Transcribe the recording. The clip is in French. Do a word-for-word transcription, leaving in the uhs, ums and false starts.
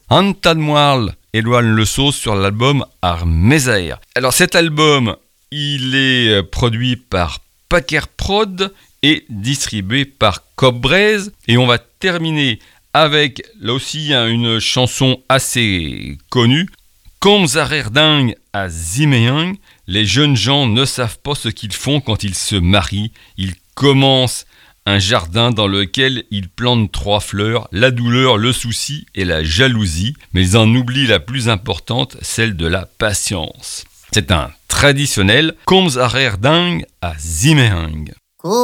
Antad Moarl éloigne le saut sur l'album Ar Mezaer. Alors cet album, il est produit par Packer Prod et distribué par Cobbrez. Et on va terminer avec, là aussi, hein, une chanson assez connue. Comme Zarerding à Zimeang, les jeunes gens ne savent pas ce qu'ils font quand ils se marient. Ils commencent un jardin dans lequel ils plantent trois fleurs, la douleur, le souci et la jalousie, mais ils en oublient la plus importante, celle de la patience. C'est un traditionnel Comme Zarerding à Zimeang.